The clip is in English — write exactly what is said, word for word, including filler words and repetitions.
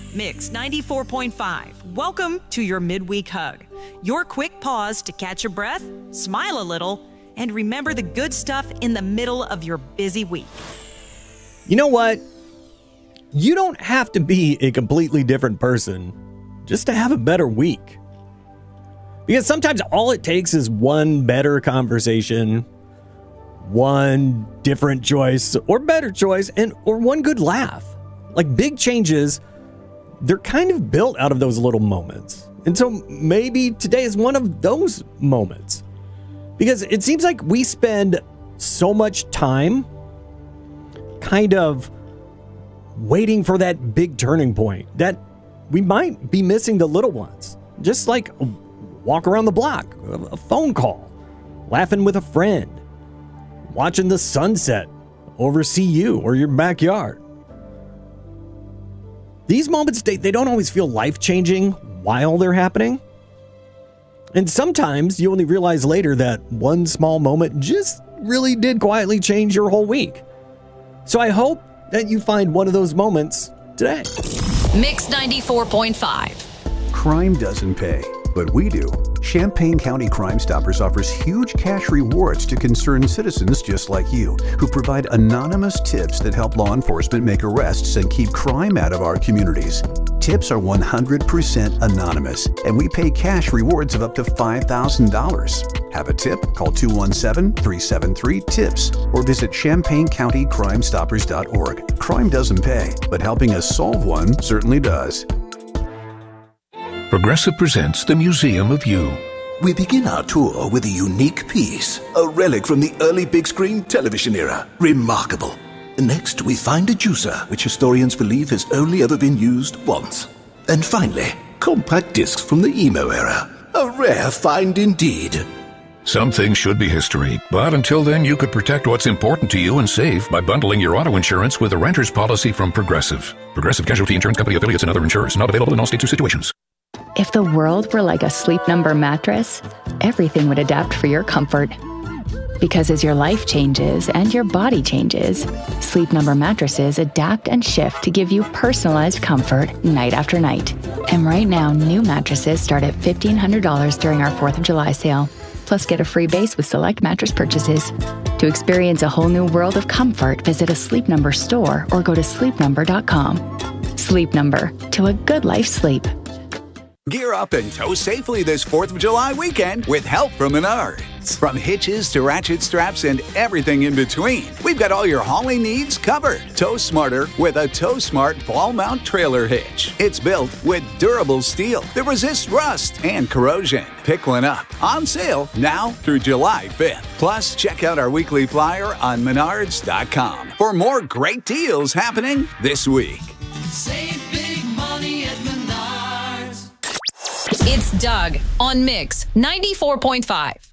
Mix ninety-four point five. Welcome to your midweek hug. Your quick pause to catch your breath, smile a little, and remember the good stuff in the middle of your busy week. You know what? You don't have to be a completely different person just to have a better week. Because sometimes all it takes is one better conversation, one different choice or better choice, and or one good laugh. Like big changes, they're kind of built out of those little moments. And so maybe today is one of those moments. Because it seems like we spend so much time kind of waiting for that big turning point that we might be missing the little ones. Just like a walk around the block, a phone call, laughing with a friend, watching the sunset over C U or your backyard. These moments, they, they don't always feel life-changing while they're happening. And sometimes you only realize later that one small moment just really did quietly change your whole week. So I hope that you find one of those moments today. Mix ninety-four point five. Crime doesn't pay, but we do. Champaign County Crime Stoppers offers huge cash rewards to concerned citizens just like you, who provide anonymous tips that help law enforcement make arrests and keep crime out of our communities. Tips are one hundred percent anonymous, and we pay cash rewards of up to five thousand dollars. Have a tip? Call two one seven, three seven three, TIPS or visit champaign county crime stoppers dot org. Crime doesn't pay, but helping us solve one certainly does. Progressive presents the Museum of You. We begin our tour with a unique piece, a relic from the early big screen television era. Remarkable. Next, we find a juicer, which historians believe has only ever been used once. And finally, compact discs from the emo era. A rare find indeed. Some things should be history, but until then you could protect what's important to you and save by bundling your auto insurance with a renter's policy from Progressive. Progressive Casualty Insurance Company affiliates and other insurers. Not available in all states or situations. If the world were like a Sleep Number mattress, everything would adapt for your comfort. Because as your life changes and your body changes, Sleep Number mattresses adapt and shift to give you personalized comfort night after night. And right now, new mattresses start at fifteen hundred dollars during our fourth of July sale. Plus, get a free base with select mattress purchases. To experience a whole new world of comfort, visit a Sleep Number store or go to sleep number dot com. Sleep Number, to a good life sleep. Gear up and tow safely this fourth of July weekend with help from Menards. From hitches to ratchet straps and everything in between, we've got all your hauling needs covered. Tow smarter with a Tow Smart ball mount trailer hitch. It's built with durable steel that resists rust and corrosion. Pick one up. On sale now through July fifth. Plus, check out our weekly flyer on menards dot com for more great deals happening this week. Save big money at Menards. It's Doug on Mix ninety-four point five.